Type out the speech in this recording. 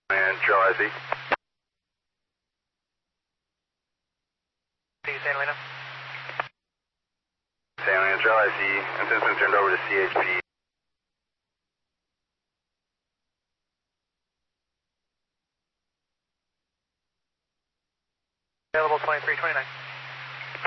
And Charlie IC. San Helena. San Helena, Charlie IC. Incident's been turned over to CHP. Available 2329.